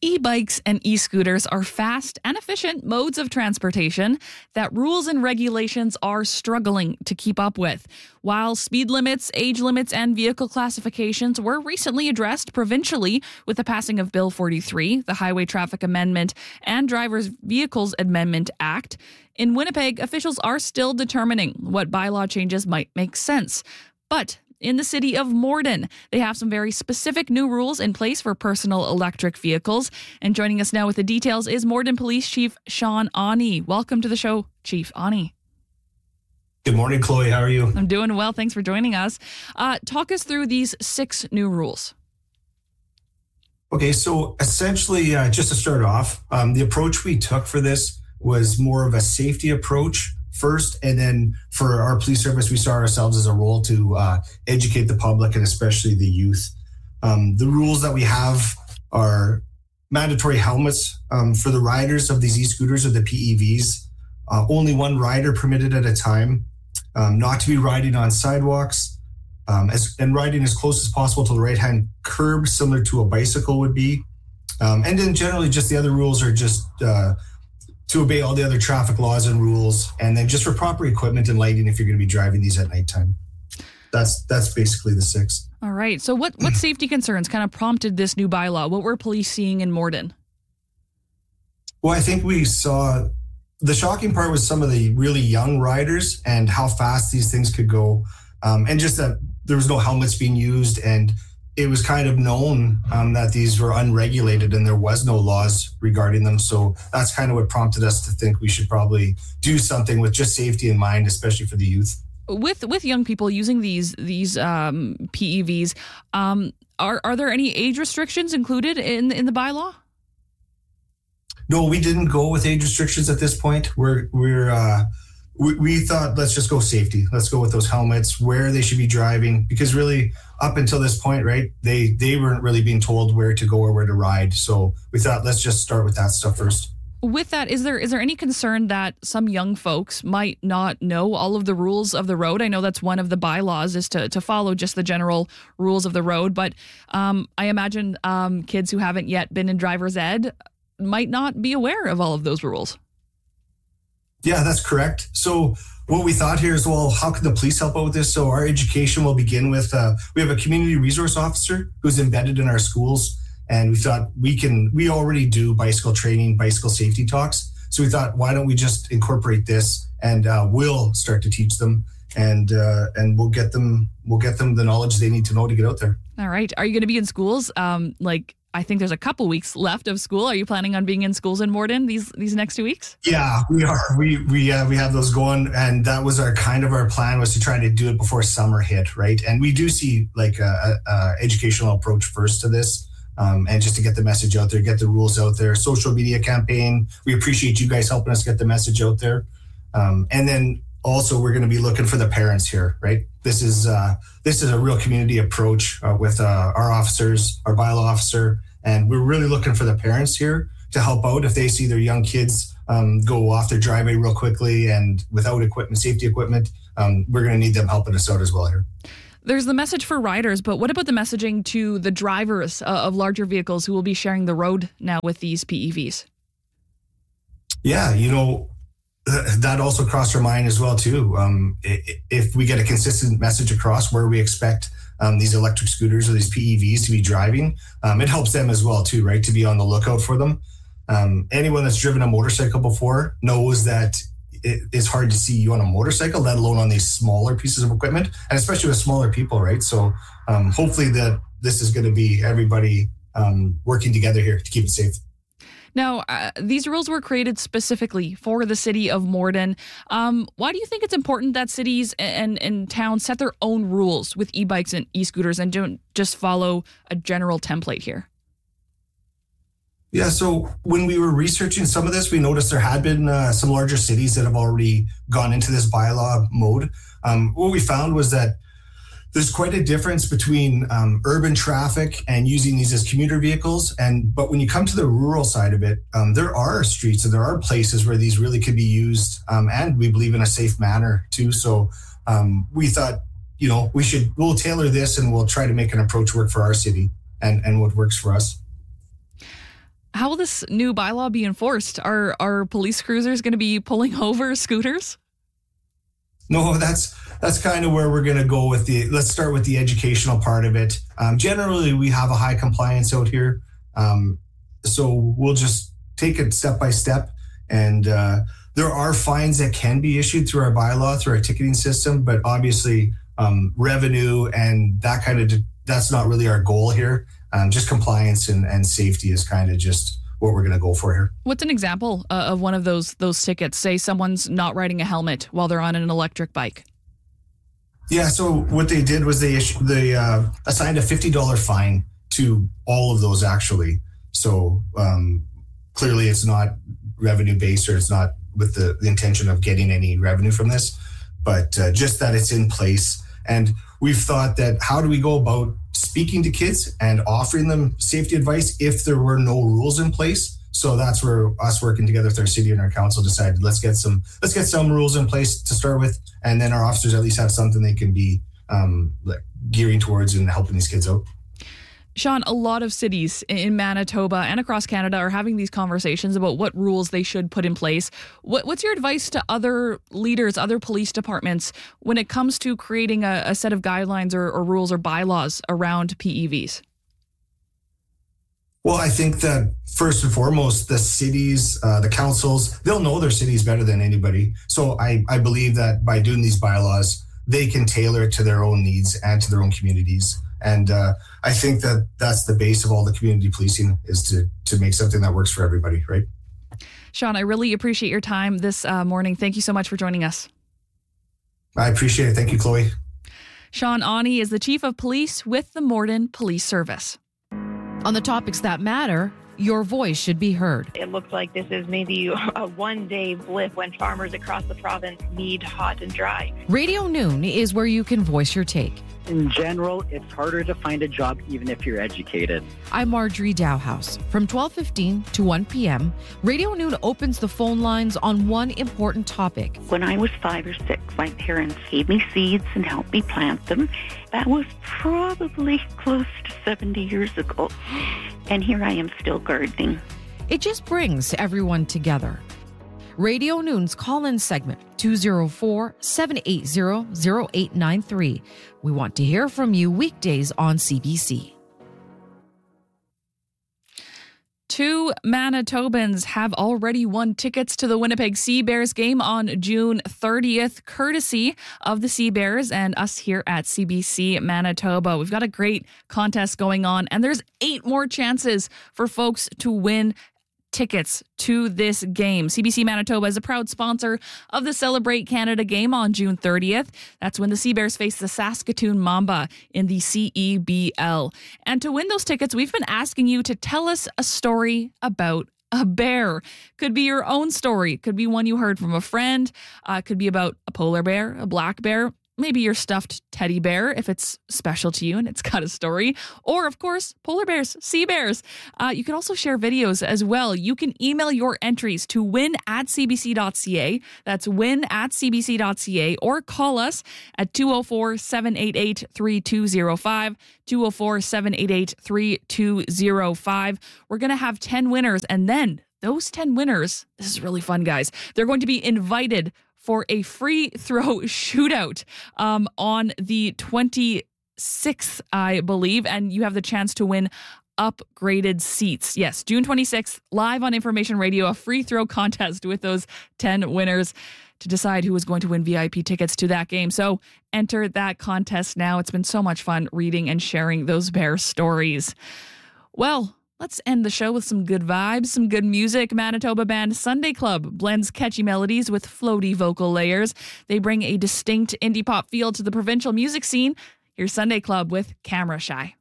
E-bikes and e-scooters are fast and efficient modes of transportation that rules and regulations are struggling to keep up with. While speed limits, age limits, and vehicle classifications were recently addressed provincially with the passing of Bill 43, the Highway Traffic Amendment and Drivers Vehicles Amendment Act, in Winnipeg, officials are still determining what bylaw changes might make sense. But in the city of Morden, they have some very specific new rules in place for personal electric vehicles. And joining us now with the details is Morden Police Chief Sean Aune. Welcome to the show, Chief Aune. Good morning, Chloe. How are you? I'm doing well. Thanks for joining us. Talk us through these 6 new rules. Okay, so essentially, just to start off, the approach we took for this was more of a safety approach first, and then for our police service, we saw ourselves as a role to educate the public and especially the youth. The rules that we have are mandatory helmets for the riders of these e-scooters or the PEVs. Only one rider permitted at a time. Not to be riding on sidewalks, and riding as close as possible to the right-hand curb, similar to a bicycle would be. And then generally just the other rules are just to obey all the other traffic laws and rules, and then just for proper equipment and lighting if you're going to be driving these at nighttime. That's basically the 6. All right. So what safety concerns kind of prompted this new bylaw? What were police seeing in Morden? Well, I think we saw the shocking part was some of the really young riders and how fast these things could go, and just that there was no helmets being used, and it was kind of known that these were unregulated and there was no laws regarding them. So that's kind of what prompted us to think we should probably do something with just safety in mind, especially for the youth. With young people using these PEVs, are there any age restrictions included in the bylaw? No, we didn't go with age restrictions at this point. We thought, let's just go safety. Let's go with those helmets, where they should be driving, because really up until this point, right, they weren't really being told where to go or where to ride. So we thought, let's just start with that stuff first. With that, is there any concern that some young folks might not know all of the rules of the road? I know that's one of the bylaws is to follow just the general rules of the road, but I imagine kids who haven't yet been in driver's ed might not be aware of all of those rules. Yeah, that's correct. So what we thought here is, well, how can the police help out with this? So our education will begin with, we have a community resource officer who's embedded in our schools. And we thought we already do bicycle training, bicycle safety talks. So we thought, why don't we just incorporate this and we'll start to teach them and we'll get them the knowledge they need to know to get out there. All right. Are you going to be in schools? I think there's a couple weeks left of school. Are you planning on being in schools in Morden these next 2 weeks? Yeah, we are. We have those going, and that was our plan was to try to do it before summer hit, right? And we do see like a educational approach first to this, and just to get the message out there, get the rules out there. Social media campaign. We appreciate you guys helping us get the message out there, and then also we're going to be looking for the parents here, right? This is a real community approach with our officers, our bylaw officer, and we're really looking for the parents here to help out if they see their young kids go off their driveway real quickly and without safety equipment. We're going to need them helping us out as well here. There's the message for riders, but what about the messaging to the drivers of larger vehicles who will be sharing the road now with these PEVs? Yeah, that also crossed our mind as well too. If we get a consistent message across where we expect these electric scooters or these PEVs to be driving, it helps them as well too, right? To be on the lookout for them. Anyone that's driven a motorcycle before knows that it's hard to see you on a motorcycle, let alone on these smaller pieces of equipment, and especially with smaller people, right? So hopefully this is going to be everybody working together here to keep it safe. Now, these rules were created specifically for the city of Morden. Why do you think it's important that cities and towns set their own rules with e-bikes and e-scooters and don't just follow a general template here? Yeah, so when we were researching some of this, we noticed there had been some larger cities that have already gone into this bylaw mode. What we found was that there's quite a difference between urban traffic and using these as commuter vehicles. But when you come to the rural side of it, there are streets and there are places where these really could be used, and we believe in a safe manner too. So we thought, we'll tailor this and we'll try to make an approach work for our city and what works for us. How will this new bylaw be enforced? Are police cruisers going to be pulling over scooters? No, that's kind of where we're going to go with let's start with the educational part of it. Generally, we have a high compliance out here. So we'll just take it step by step. And there are fines that can be issued through our bylaw, through our ticketing system, but obviously revenue and that that's not really our goal here. Just compliance and safety is kind of just what we're going to go for here. What's an example of one of those tickets? Say someone's not riding a helmet while they're on an electric bike. Yeah, so what they did was they assigned a $50 fine to all of those actually. So clearly it's not revenue based, or it's not with the intention of getting any revenue from this, but just that it's in place. And we've thought that how do we go about speaking to kids and offering them safety advice if there were no rules in place? So that's where us working together with our city and our council decided let's get some rules in place to start with, and then our officers at least have something they can be gearing towards and helping these kids out. Sean, a lot of cities in Manitoba and across Canada are having these conversations about what rules they should put in place. What's your advice to other leaders, other police departments, when it comes to creating a set of guidelines or rules or bylaws around PEVs? Well, I think that first and foremost, the cities, the councils, they'll know their cities better than anybody. So I believe that by doing these bylaws, they can tailor it to their own needs and to their own communities. And I think that that's the base of all the community policing, is to make something that works for everybody, right? Sean, I really appreciate your time this morning. Thank you so much for joining us. I appreciate it. Thank you, Chloe. Sean Awney is the Chief of Police with the Morden Police Service. On the topics that matter, your voice should be heard. It looks like this is maybe a one-day blip when farmers across the province need hot and dry. Radio Noon is where you can voice your take. In general, it's harder to find a job even if you're educated. I'm Marjorie Dowhouse. From 12:15 to 1 p.m., Radio Noon opens the phone lines on one important topic. When I was 5 or 6, my parents gave me seeds and helped me plant them. That was probably close to 70 years ago. And here I am still gardening. It just brings everyone together. Radio Noon's call-in segment, 204-780-0893. We want to hear from you weekdays on CBC. 2 Manitobans have already won tickets to the Winnipeg Sea Bears game on June 30th, courtesy of the Sea Bears and us here at CBC Manitoba. We've got a great contest going on, and there's 8 more chances for folks to win tickets to this game. CBC Manitoba is a proud sponsor of the Celebrate Canada game on June 30th. That's when the Sea Bears face the Saskatoon Mamba in the CEBL. And to win those tickets, we've been asking you to tell us a story about a bear. Could be your own story. Could be one you heard from a friend. Could be about a polar bear, a black bear, maybe your stuffed teddy bear if it's special to you and it's got a story. Or, of course, polar bears, sea bears. You can also share videos as well. You can email your entries to win@cbc.ca. That's win@cbc.ca. Or call us at 204-788-3205. 204-788-3205. We're going to have 10 winners, and then those 10 winners, this is really fun, guys. They're going to be invited for a free throw shootout on the 26th, I believe, and you have the chance to win upgraded seats. Yes, June 26th, live on Information Radio, a free throw contest with those 10 winners to decide who is going to win VIP tickets to that game. So enter that contest now. It's been so much fun reading and sharing those bear stories. Well, let's end the show with some good vibes, some good music. Manitoba band Sunday Club blends catchy melodies with floaty vocal layers. They bring a distinct indie pop feel to the provincial music scene. Here's Sunday Club with Camera Shy.